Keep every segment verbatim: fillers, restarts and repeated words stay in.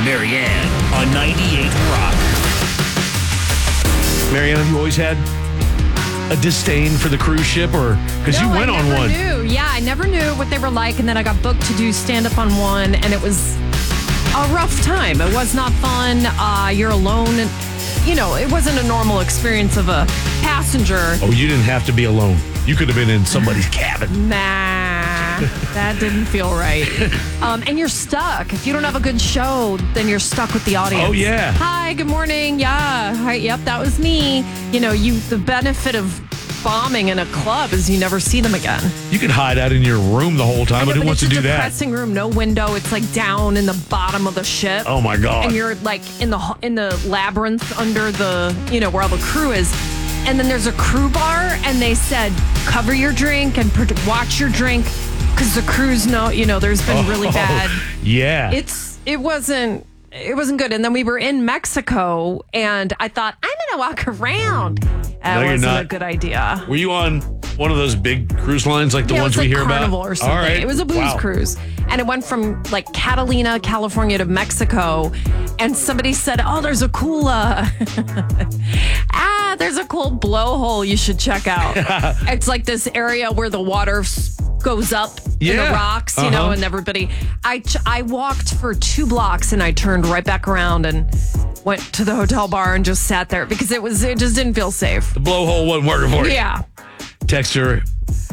and Marianne on ninety-eight Rock. Marianne, have you always had a disdain for the cruise ship, or because No, you went I on never one? Knew. Yeah, I never knew what they were like, and then I got booked to do stand up on one, and it was a rough time. It was not fun. Uh, you're alone, and you know it wasn't a normal experience of a passenger. Oh, you didn't have to be alone. You could have been in somebody's cabin. Nah, that didn't feel right. Um, and you're stuck. If you don't have a good show, then you're stuck with the audience. Oh, yeah. Hi, good morning. Yeah. Hi, yep, that was me. You know, you the benefit of bombing in a club is you never see them again. You could hide out in your room the whole time, I know, but who but wants to it's do a that? depressing room, no window. It's like down in the bottom of the ship. Oh, my God. And you're like in the in the labyrinth under the, you know, where all the crew is. And then there's a crew bar, and they said, cover your drink and pro- watch your drink because the crews know, you know, there's been really Oh, bad. Yeah. It's it wasn't it wasn't good. And then we were in Mexico, and I thought I'm gonna walk around. That No, you're wasn't not. a good idea. Were you on one of those big cruise lines like the Yeah, ones it was we like hear Carnival about? or something. All right. It was a booze Wow. cruise, and it went from like Catalina, California, to Mexico. And somebody said, "Oh, there's a cool, uh, ah, there's a cool blowhole you should check out." It's like this area where the water s- goes up in Yeah. the rocks, you know, Uh-huh. and everybody. I ch- I walked for two blocks and I turned right back around and went to the hotel bar and just sat there because it was it just didn't feel safe. The blowhole wasn't working for you. Yeah. Texter,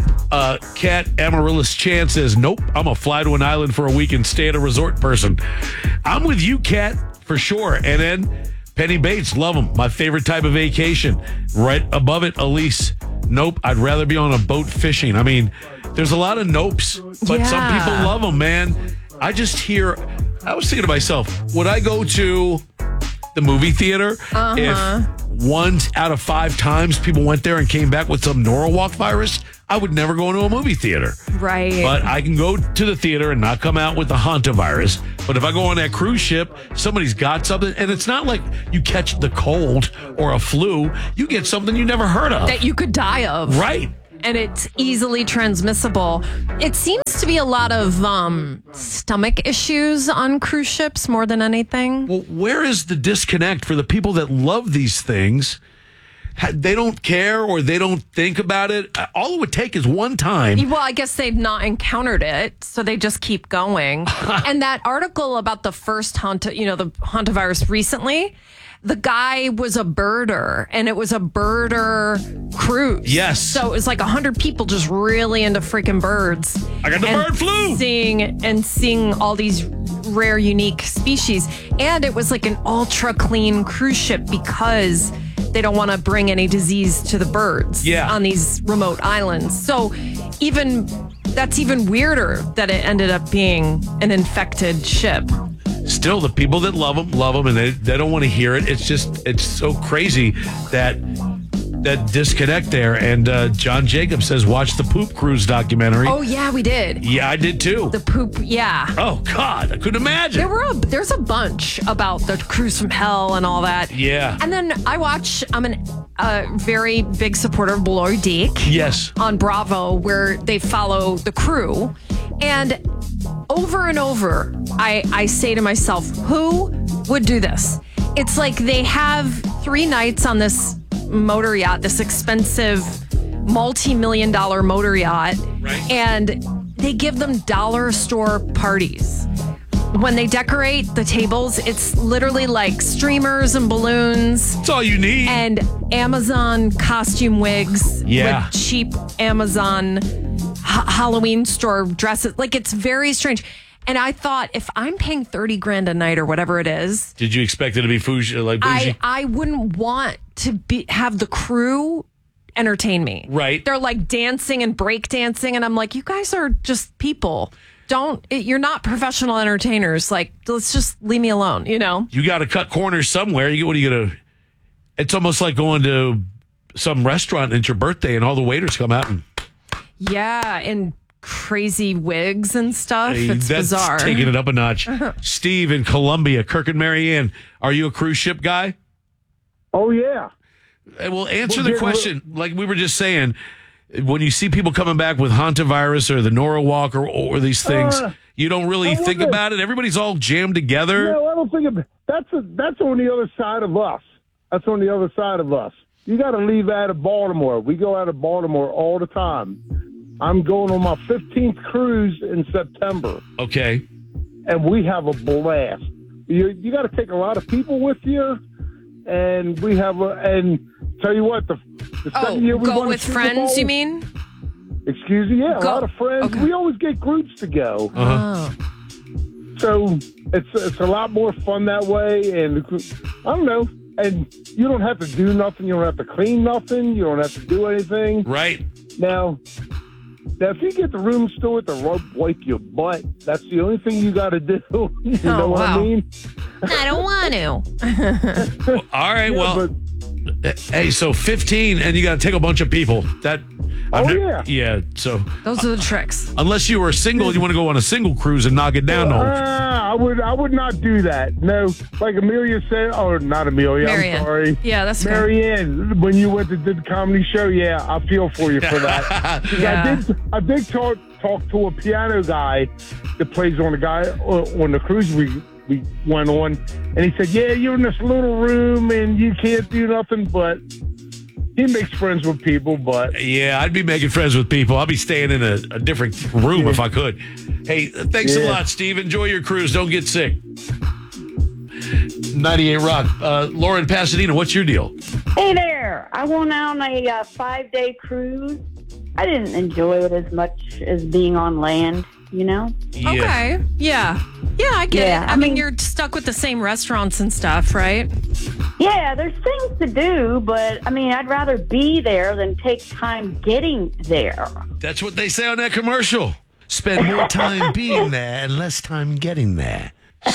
uh, Cat Amaryllis Chan says, nope, I'm a fly to an island for a week and stay at a resort person. I'm with you, Cat, for sure. And then Penny Bates, love them. My favorite type of vacation. Right above it, Elise, nope, I'd rather be on a boat fishing. I mean, there's a lot of nopes, but some Yeah. people love them, man. I just hear, I was thinking to myself, would I go to the movie theater Uh-huh. if one out of five times people went there and came back with some Norwalk virus? I would never go into a movie theater. Right. But I can go to the theater and not come out with the hantavirus. But if I go on that cruise ship, somebody's got something. And it's not like you catch the cold or a flu. You get something you never heard of. that you could die of. Right. And it's easily transmissible. It seems to be a lot of um, stomach issues on cruise ships more than anything. Well, where is the disconnect for the people that love these things? Ha- They don't care or they don't think about it. Uh, All it would take is one time. Well, I guess they've not encountered it, so they just keep going. And that article about the first Hanta, you know, the hantavirus recently, the guy was a birder, and it was a birder cruise. Yes. So it was like a hundred people just really into freaking birds. I got the and bird flu. Seeing and seeing all these rare, unique species, and it was like an ultra clean cruise ship because they don't want to bring any disease to the birds Yeah. on these remote islands. So even that's even weirder that it ended up being an infected ship. Still, the people that love them, love them, and they, they don't want to hear it. It's just, it's so crazy that that disconnect there. And uh, John Jacob says, watch the Poop Cruise documentary. Oh yeah, we did. Yeah, I did too. The poop, yeah. Oh, God, I couldn't imagine. There were a, there's a bunch about the cruise from hell and all that. Yeah. And then I watch, I'm a uh, very big supporter of Below Deck Yes. on Bravo, where they follow the crew. And over and over, I, I say to myself, who would do this? It's like they have three nights on this motor yacht, this expensive multi-million dollar motor yacht, Right. and they give them dollar store parties. When they decorate the tables, it's literally like streamers and balloons That's all you need. and Amazon costume wigs Yeah. with cheap Amazon ha- Halloween store dresses. Like, it's very strange. And I thought, if I'm paying thirty grand a night or whatever it is, Did you expect it to be bougie, like bougie? I, I wouldn't want to be have the crew entertain me. Right. They're like dancing and break dancing. And I'm like, you guys are just people. Don't, it, you're not professional entertainers. Like, let's just leave me alone, you know? You got to cut corners somewhere. You, what are you going to... It's almost like going to some restaurant and it's your birthday and all the waiters come out and... Yeah. And crazy wigs and stuff. Hey, It's that's bizarre. taking it up a notch. Steve in Columbia, Kirk and Marianne, are you a cruise ship guy? Oh, yeah. Uh, Well, answer Well, the yeah, question. Like we were just saying, when you see people coming back with hantavirus or the Norwalk or, or these things, Uh, you don't really I think wonder- about it. Everybody's all jammed together. No, I don't think it, that's a, that's on the other side of us. That's on the other side of us. You got to leave out of Baltimore. We go out of Baltimore all the time. I'm going on my fifteenth cruise in September, Okay. and we have a blast. You you got to take a lot of people with you, and we have a and tell you what the, the Oh, second year we go won the with Super friends, Bowl- you mean? Excuse me, yeah, Go- a lot of friends. okay. We always get groups to go. Uh-huh. Oh. So it's it's a lot more fun that way, and I don't know. And you don't have to do nothing. You don't have to clean nothing. You don't have to do anything. Right. Now, now if you get the room steward to rope wipe your butt, that's the only thing you got to do. You Oh, know what wow. I mean? I don't want to. All right. Yeah, well, but hey, so fifteen, and you got to take a bunch of people. That. I've Oh, never- yeah. Yeah. So Those are the tricks. unless you were single, you want to go on a single cruise and knock it down. all uh, I would I would not do that. No, like Amelia said, or not Amelia. Marianne. I'm sorry. Yeah, that's fair. Marianne, when you went to do the comedy show, yeah, I feel for you for that. 'Cause Yeah. I did. I did talk talk to a piano guy that plays on the guy uh, on the cruise we we went on, and he said, "Yeah, you're in this little room and you can't do nothing." But he makes friends with people. But Yeah, I'd be making friends with people. I'd be staying in a, a different room if I could. Hey, thanks a Yeah. lot, Steve. Enjoy your cruise. Don't get sick. ninety-eight Rock. Uh, Lauren Pasadena, what's your deal? Hey there. I went on a uh, five-day cruise. I didn't enjoy it as much as being on land, you know? Yeah. Okay. Yeah. Yeah, I get Yeah, it. I, I mean, mean- you're stuck with the same restaurants and stuff, right? Yeah, there's things to do, but I mean, I'd rather be there than take time getting there. That's what they say on that commercial. Spend more time being there and less time getting there.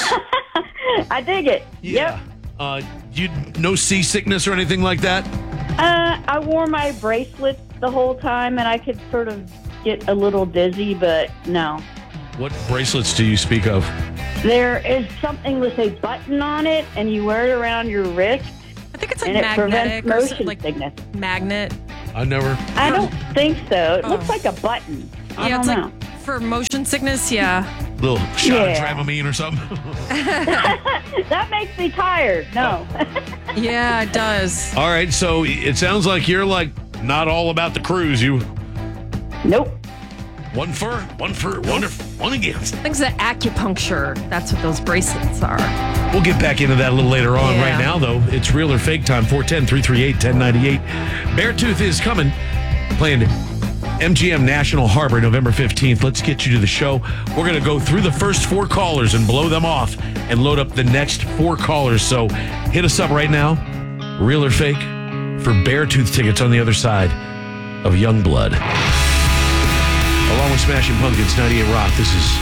I dig it. Yeah. Uh, you no seasickness or anything like that? Yep. Uh, I wore my bracelet the whole time, and I could sort of get a little dizzy, but no. What bracelets do you speak of? There is something with a button on it, and you wear it around your wrist, I think it's like and it magnetic prevents or motion something, like sickness. magnet. I never. I don't think so. It Oh. looks like a button. I Yeah, don't it's know. like for motion sickness. Yeah. Little shot Yeah. of Dramamine or something. That makes me tired. No. Yeah, it does. All right, so it sounds like you're like not all about the cruise. You Nope. one for, one for, one, for, one against. I think it's the acupuncture. That's what those bracelets are. We'll get back into that a little later on. Yeah. Right now, though, it's real or fake time. four one zero, three three eight, one zero nine eight. Beartooth is coming, playing M G M National Harbor November fifteenth. Let's get you to the show. We're going to go through the first four callers and blow them off and load up the next four callers. So hit us up right now, real or fake, for Beartooth tickets on the other side of Youngblood. Along with Smashing Pumpkins, ninety-eight Rock, this is